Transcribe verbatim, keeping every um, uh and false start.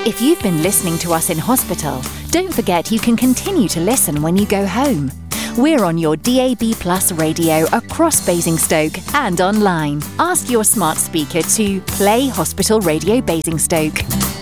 If you've been listening to us in hospital, don't forget you can continue to listen when you go home. We're on your D A B Plus radio across Basingstoke and online. Ask your smart speaker to play Hospital Radio Basingstoke.